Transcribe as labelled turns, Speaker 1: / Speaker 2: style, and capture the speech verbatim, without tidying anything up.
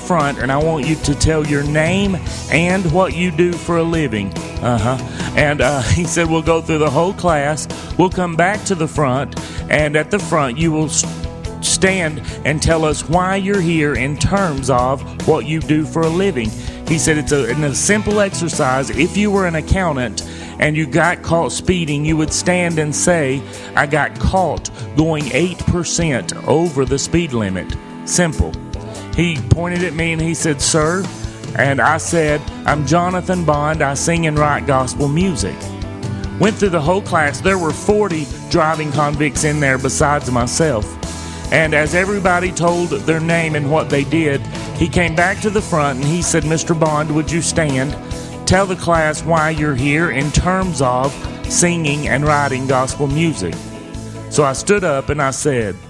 Speaker 1: front, and I want you to tell your name and what you do for a living. Uh-huh. And uh, he said, we'll go through the whole class. We'll come back to the front, and at the front you will stand and tell us why you're here in terms of what you do for a living. He said it's a, a simple exercise. If you were an accountant and you got caught speeding, you would stand and say, I got caught going eight percent over the speed limit. Simple. He pointed at me and he said, sir, and I said, I'm Jonathan Bond. I sing and write gospel music. Went through the whole class. There were forty driving convicts in there besides myself. And as everybody told their name and what they did, he came back to the front and he said, Mister Bond, would you stand? Tell the class why you're here in terms of singing and writing gospel music. So I stood up and I said,